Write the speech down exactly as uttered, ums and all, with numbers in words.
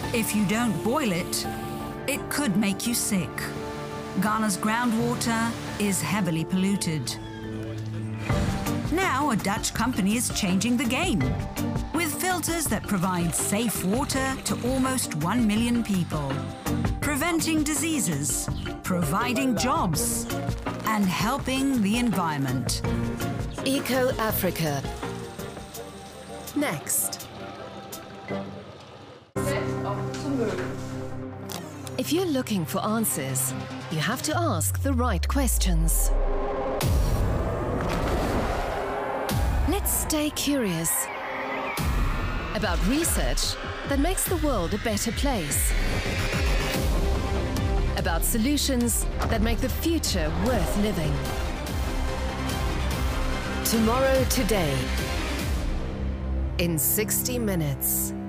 If you don't boil it, it could make you sick. Ghana's groundwater is heavily polluted. Now a Dutch company is changing the game with filters that provide safe water to almost one million people, preventing diseases, providing jobs, and helping the environment. Eco Africa. Next. If you're looking for answers, you have to ask the right questions. Let's stay curious about research that makes the world a better place. About solutions that make the future worth living. Tomorrow Today in sixty minutes.